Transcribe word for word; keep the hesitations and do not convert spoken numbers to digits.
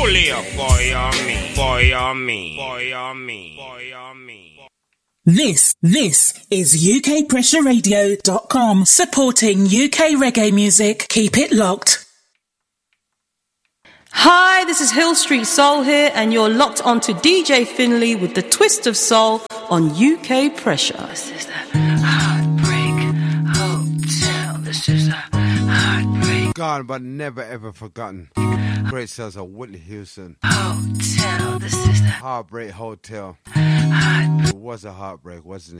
Pull up, boy on me, boy on me, boy on me, boy on me. This, this is U K Pressure Radio dot com, supporting U K reggae music. Keep it locked. Hi, this is Hill Street Soul here, and you're locked onto D J Finley with the twist of soul on U K Pressure. This is the Heartbreak Hotel. This is the Heartbreak. Gone but never ever forgotten. Great sales of Whitney Houston. Hotel. This is the Heartbreak Hotel. Heartbreak. It was a heartbreak, wasn't it?